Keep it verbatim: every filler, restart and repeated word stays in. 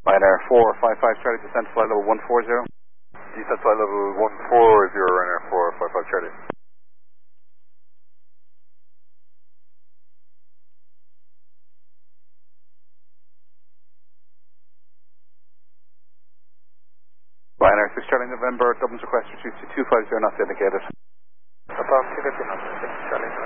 Ryanair four five five Charlie, descent flight level one four zero. Descent flight level one four zero, Ryanair four five five Charlie. Ryanair six Charlie November, Dublin's request reduced to two five zero knots indicated. Above two fifty knots, six Charlie.